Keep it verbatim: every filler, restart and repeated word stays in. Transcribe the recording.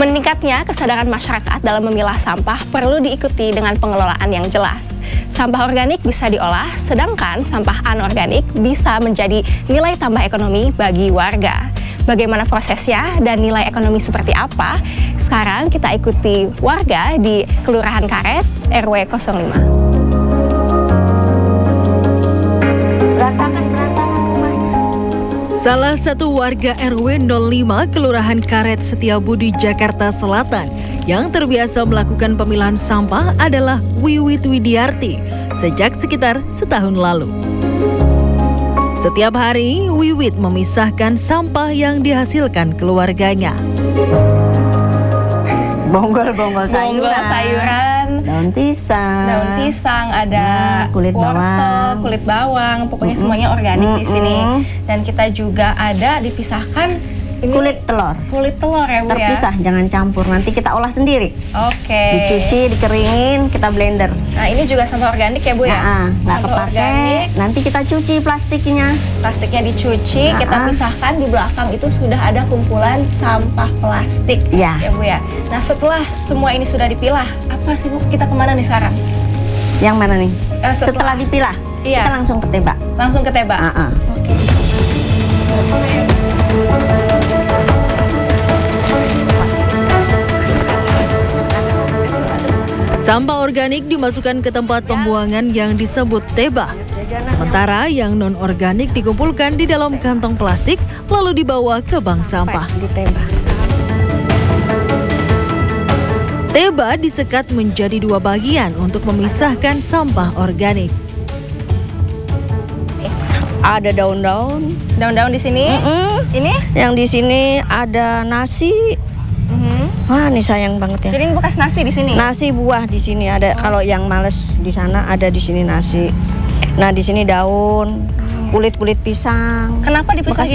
Meningkatnya kesadaran masyarakat dalam memilah sampah perlu diikuti dengan pengelolaan yang jelas. Sampah organik bisa diolah, sedangkan sampah anorganik bisa menjadi nilai tambah ekonomi bagi warga. Bagaimana prosesnya dan nilai ekonomi seperti apa? Sekarang kita ikuti warga di Kelurahan Karet, R W nol lima. Salah satu warga R W nol lima Kelurahan Karet Setiabudi, Jakarta Selatan yang terbiasa melakukan pemilahan sampah adalah Wiwit Widiarti sejak sekitar setahun lalu. Setiap hari, Wiwit memisahkan sampah yang dihasilkan keluarganya. Bonggol-bonggol sayuran, Bonggol sayuran, daun pisang, daun pisang, ada nah, kulit wortel, bawang, kulit bawang, pokoknya Mm-mm. semuanya organik Mm-mm. di sini. Dan kita juga ada dipisahkan ini kulit telur. kulit telur ya Bu ya. Terpisah, jangan campur. Nanti kita olah sendiri. Oke. Dicuci, dikeringin, kita blender. Nah ini juga sampah organik ya Bu ya. Nah, nggak Sampah kepake. organik, Nanti kita cuci plastiknya. plastiknya dicuci, Nah, kita ah. pisahkan. Di belakang itu sudah ada kumpulan sampah plastik Ya. ya Bu ya. Nah setelah semua ini sudah dipilah, apa sih Bu? Kita kemana nih sekarang? Yang mana nih? Eh, setelah, setelah- dipilah, Iya. kita langsung ke tebak. Langsung ke tebak. Ah, ah. Sampah organik dimasukkan ke tempat pembuangan yang disebut tebah. Sementara yang non-organik dikumpulkan di dalam kantong plastik lalu dibawa ke bank sampah. Ditebak. Tebah disekat menjadi dua bagian untuk memisahkan sampah organik. Ada daun-daun. Daun-daun di sini. Mm-mm. Ini? Yang di sini ada nasi. Mhm. Wah, ini sayang banget ya. Jadi ini bekas nasi di sini. Nasi buah di sini ada. Kalau yang males di sana ada di sini nasi. Nah, di sini daun, kulit-kulit pisang. Kenapa dipisah Bekas